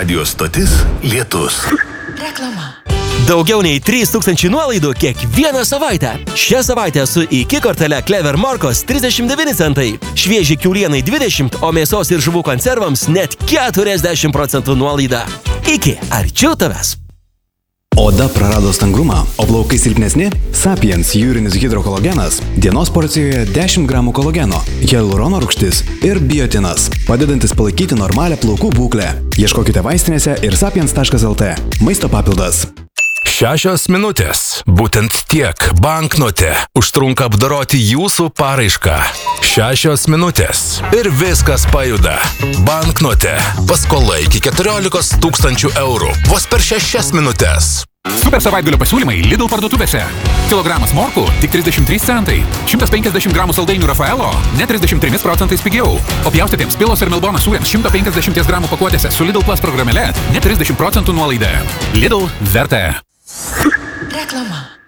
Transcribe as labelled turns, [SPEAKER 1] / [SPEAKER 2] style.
[SPEAKER 1] Radio stotis Lietus.
[SPEAKER 2] Reklama.
[SPEAKER 3] Daugiau nei 3000 nuolaidų kiekvieną savaitę. Šią savaitę su iki kortele Clever Morkos 39 centai. Švieži kiaulienai 20, o mėsos ir žuvų konservams net 40% nuolaida. Iki, arčiau tavęs.
[SPEAKER 4] Oda prarado stangrumą, o plaukai silpnesni? Sapiens jūrinis hidrokolagenas dienos porcijoje 10 gramų kolageno, hialurono rūgštis ir biotinas, padedantis palaikyti normalią plaukų būklę. Ieškokite vaistinėse ir sapiens.lt. Maisto papildas.
[SPEAKER 1] 6 minutės. Būtent tiek banknote užtrunka apdoroti jūsų paraišką. 6 minutės. Ir viskas pajuda. Banknote. Paskola iki 14 000 eurų. Vos per 6 minutės.
[SPEAKER 5] Super savaitgalio pasiūlymai Lidl parduotuvėse. Kilogramas morkų tik 33 centai. 150 gramų saldainių Rafaelo net 33% pigiau. O pjaustytiems Pilos ir Melbono sūriams 150 gramų pakuotėse su Lidl Plus programėle net 30% nuolaida. Lidl verta.
[SPEAKER 2] Reklama.